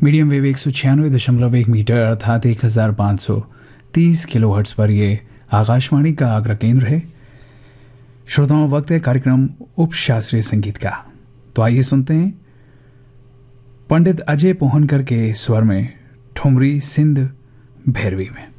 Medium wave 196.1 metre अर्थात 1530 kilohertz पर ये आकाशवाणी का आगरा केंद्र है। श्रोताओं, वक्त है कार्यक्रम उपशास्त्रीय संगीत का। तो आइए सुनते हैं पंडित अजय पोहनकर के स्वर में ठुमरी सिंध भैरवी में।